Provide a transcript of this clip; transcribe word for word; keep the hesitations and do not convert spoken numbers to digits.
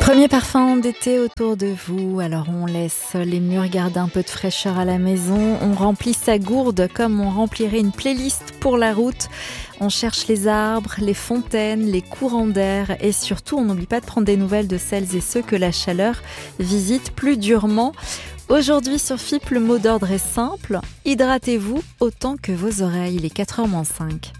Premier parfum d'été autour de vous, alors on laisse les murs garder un peu de fraîcheur à la maison, on remplit sa gourde comme on remplirait une playlist pour la route, on cherche les arbres, les fontaines, les courants d'air et surtout on n'oublie pas de prendre des nouvelles de celles et ceux que la chaleur visite plus durement. Aujourd'hui sur F I P, le mot d'ordre est simple, hydratez-vous autant que vos oreilles, il est quatre heures moins cinq.